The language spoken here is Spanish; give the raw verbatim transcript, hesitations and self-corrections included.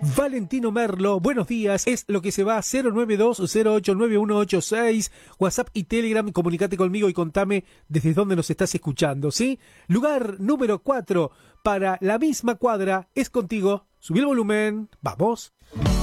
Valentino Merlo, buenos días, es lo que se va cero nueve dos cero ocho nueve uno ocho seis, WhatsApp y Telegram, comunicate conmigo y contame desde dónde nos estás escuchando, ¿sí? Lugar número cuatro, para la misma cuadra, es contigo, subí el volumen, vamos.